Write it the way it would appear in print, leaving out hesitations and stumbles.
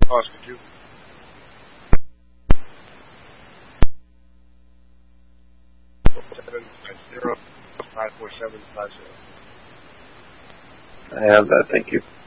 Pause, could you? I I have that, thank you.